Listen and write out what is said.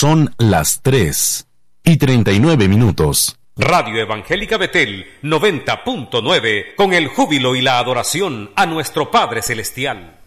Son las 3:39. Radio Evangélica Betel 90.9, con el júbilo y la adoración a nuestro Padre Celestial.